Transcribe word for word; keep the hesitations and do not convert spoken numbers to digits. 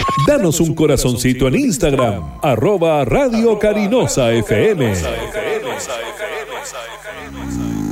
Danos un corazoncito en Instagram, arroba Radio Carinosa F M.